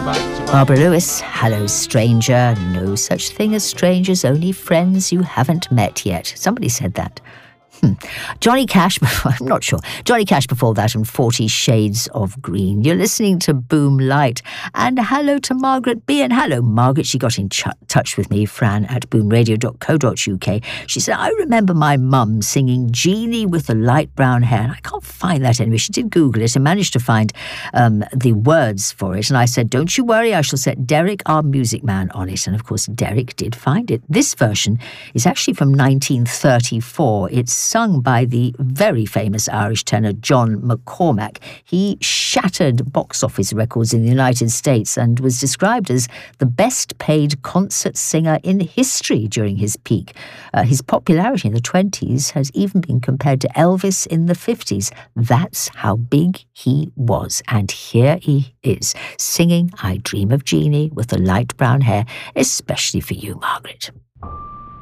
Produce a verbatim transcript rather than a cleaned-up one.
Barbara Lewis, Hello Stranger. No such thing as strangers, only friends you haven't met yet. Somebody said that. Hmm. Johnny Cash, I'm not sure. Johnny Cash before that and Forty Shades of Green. You're listening to Boom Light. And hello to Margaret B. And hello, Margaret. She got in ch- touch with me, Fran at boom radio dot co dot uk. She said, I remember my mum singing Jeannie with the light brown hair. And I can't find that anyway. She did Google it and managed to find um, the words for it. And I said, don't you worry, I shall set Derek, our music man, on it. And of course, Derek did find it. This version is actually from nineteen thirty-four. It's sung by the very famous Irish tenor John McCormack. He shattered box office records in the United States and was described as the best paid concert singer in history during his peak. Uh, his popularity in the twenties has even been compared to Elvis in the fifties. That's how big he was. And here he is, singing I Dream of Jeannie with the light brown hair, especially for you, Margaret.